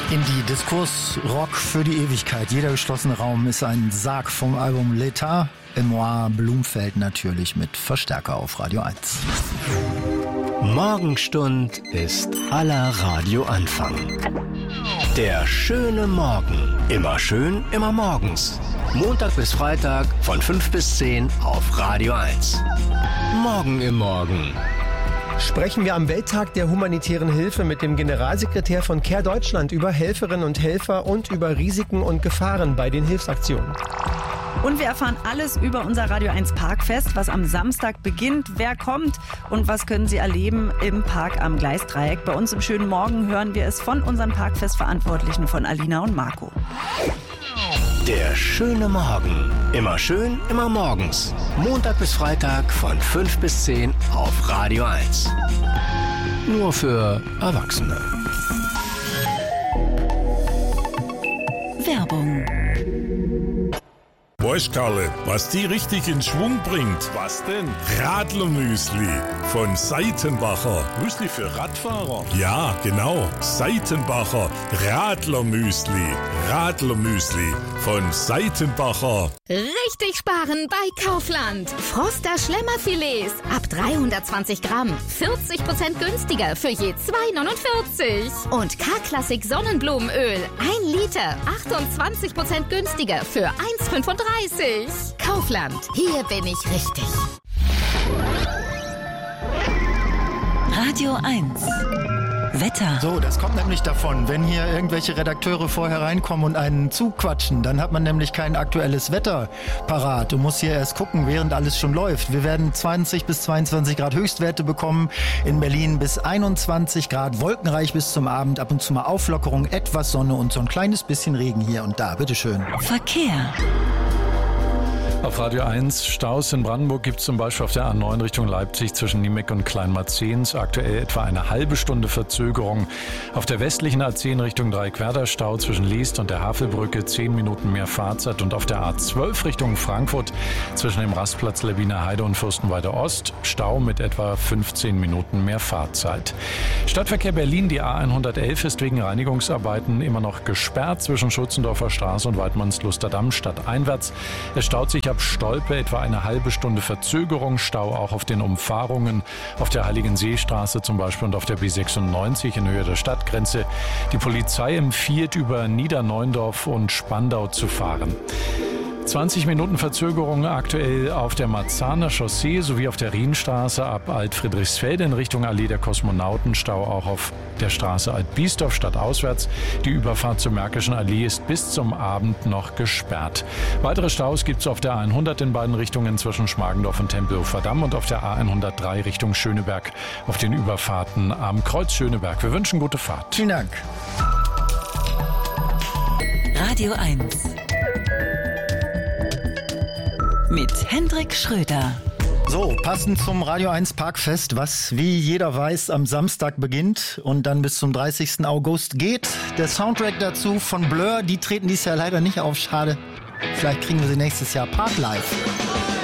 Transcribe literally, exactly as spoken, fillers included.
Indie, Diskurs, Rock für die Ewigkeit. Jeder geschlossene Raum ist ein Sarg vom Album L'État et moi, Blumfeld natürlich mit Verstärker auf Radio eins. Morgenstund ist aller Radioanfang. Der schöne Morgen. Immer schön, immer morgens. Montag bis Freitag von fünf bis zehn auf Radio eins. Morgen im Morgen. Sprechen wir am Welttag der humanitären Hilfe mit dem Generalsekretär von Care Deutschland über Helferinnen und Helfer und über Risiken und Gefahren bei den Hilfsaktionen. Und wir erfahren alles über unser Radio eins Parkfest, was am Samstag beginnt, wer kommt und was können Sie erleben im Park am Gleisdreieck. Bei uns im schönen Morgen hören wir es von unseren Parkfestverantwortlichen, von Alina und Marco. Der schöne Morgen. Immer schön, immer morgens. Montag bis Freitag von fünf bis zehn auf Radio eins. Nur für Erwachsene. Werbung. Weißt Karle, was die richtig in Schwung bringt? Was denn? Radlermüsli von Seitenbacher. Müsli für Radfahrer? Ja, genau. Seitenbacher Radlermüsli. Radlermüsli von Seitenbacher. Richtig sparen bei Kaufland. Froster Schlemmerfilets ab dreihundertzwanzig Gramm. vierzig Prozent günstiger für je zwei neunundvierzig. Und K-Klassik Sonnenblumenöl. ein Liter. achtundzwanzig Prozent günstiger für eins fünfunddreißig. Kaufland. Hier bin ich richtig. Radio eins. Wetter. So, das kommt nämlich davon, wenn hier irgendwelche Redakteure vorher reinkommen und einen zuquatschen, dann hat man nämlich kein aktuelles Wetter parat. Du musst hier erst gucken, während alles schon läuft. Wir werden zwanzig bis zweiundzwanzig Grad Höchstwerte bekommen, in Berlin bis einundzwanzig Grad, wolkenreich bis zum Abend, ab und zu mal Auflockerung, etwas Sonne und so ein kleines bisschen Regen hier und da. Bitteschön. Verkehr. Auf Radio eins, Staus in Brandenburg gibt es zum Beispiel auf der A neun Richtung Leipzig zwischen Niemeck und Kleinmarzens. Aktuell etwa eine halbe Stunde Verzögerung. Auf der westlichen A zehn Richtung Dreieckwerder Stau zwischen Leest und der Havelbrücke, zehn Minuten mehr Fahrzeit. Und auf der A zwölf Richtung Frankfurt zwischen dem Rastplatz Lewiner Heide und Fürstenwalde Ost Stau mit etwa fünfzehn Minuten mehr Fahrzeit. Stadtverkehr Berlin, die A hundertelf ist wegen Reinigungsarbeiten immer noch gesperrt zwischen Schützendorfer Straße und Weidmannslusterdamm stadteinwärts. Es staut sich ab Stolpe etwa eine halbe Stunde Verzögerung, Stau auch auf den Umfahrungen, auf der Heiligenseestraße zum Beispiel und auf der B sechsundneunzig in Höhe der Stadtgrenze. Die Polizei empfiehlt, über Niederneundorf und Spandau zu fahren. zwanzig Minuten Verzögerung aktuell auf der Marzahner Chaussee sowie auf der Rienstraße ab Alt-Friedrichsfelde in Richtung Allee der Kosmonauten. Stau auch auf der Straße Alt-Biesdorf stadtauswärts. Die Überfahrt zur Märkischen Allee ist bis zum Abend noch gesperrt. Weitere Staus gibt es auf der A hundert in beiden Richtungen zwischen Schmargendorf und Tempelhofer Damm und auf der A hundertdrei Richtung Schöneberg auf den Überfahrten am Kreuz Schöneberg. Wir wünschen gute Fahrt. Vielen Dank. Radio eins. Mit Hendrik Schröder. So, passend zum Radio eins Parkfest, was wie jeder weiß am Samstag beginnt und dann bis zum dreißigsten August geht. Der Soundtrack dazu von Blur, die treten dieses Jahr leider nicht auf, schade. Vielleicht kriegen wir sie nächstes Jahr Park Live.